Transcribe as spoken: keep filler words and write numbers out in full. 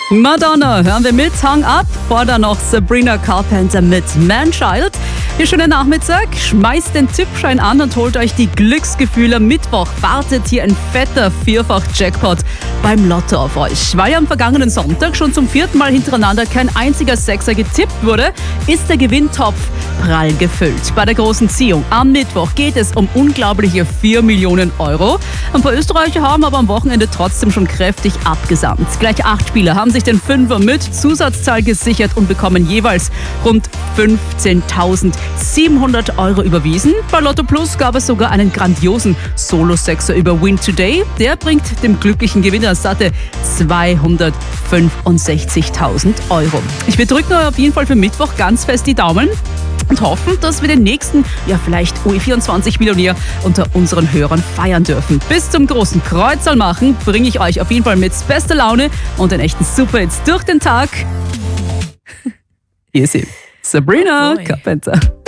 Madonna hören wir mit Hang Up, vor dann noch Sabrina Carpenter mit Man-Child. Ihr schönen Nachmittag, schmeißt den Tippschein an und holt euch die Glücksgefühle. Mittwoch wartet hier ein fetter Vierfach-Jackpot beim Lotto auf euch. Weil ja am vergangenen Sonntag schon zum vierten Mal hintereinander kein einziger Sechser getippt wurde, ist der Gewinntopf prall gefüllt. Bei der großen Ziehung am Mittwoch geht es um unglaubliche vier Millionen Euro. Ein paar Österreicher haben aber am Wochenende trotzdem schon kräftig abgesandt. Gleich acht Spieler haben sich den Fünfer mit Zusatzzahl gesichert und bekommen jeweils rund fünfzehntausendsiebenhundert Euro überwiesen. Bei Lotto Plus gab es sogar einen grandiosen Solo-Sechser über Win Today. Der bringt dem glücklichen Gewinner satte zweihundertfünfundsechzigtausend Euro. Ich wir drücken euch auf jeden Fall für Mittwoch ganz fest die Daumen und hoffen, dass wir den nächsten, ja vielleicht U E vierundzwanzig-Millionär unter unseren Hörern feiern dürfen. Bis zum großen Kreuzerl machen bringe ich euch auf jeden Fall mit bester Laune und den echten Superhits durch den Tag. Hier ist sie, Sabrina Carpenter.